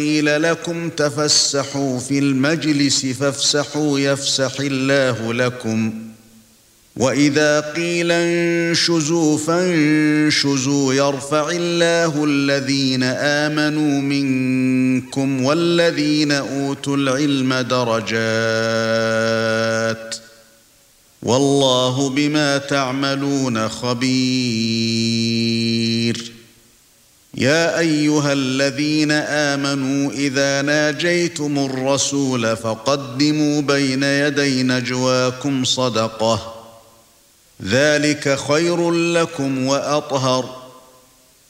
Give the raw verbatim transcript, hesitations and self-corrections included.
قيل لكم تفسحوا في المجلس فافسحوا يفسح الله لكم وإذا قيل انشزوا فانشزوا يرفع الله الذين آمنوا منكم والذين أوتوا العلم درجات والله بما تعملون خبير. يا أيها الذين آمنوا إذا ناجيتم الرسول فقدموا بين يدي نجواكم صدقة ذلك خير لكم وأطهر